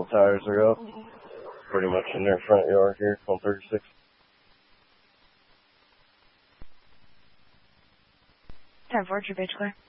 tires are up. Pretty much in their front yard here on 36. 10-4, True Page clear.